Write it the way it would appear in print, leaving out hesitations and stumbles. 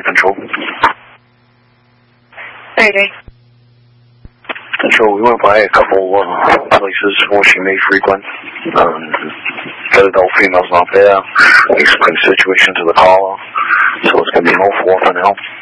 Control. Mayday. Control, we went by a couple places where she may frequent. The adult female's not there. Explain the situation to the caller. So it's going to be an 04 for now.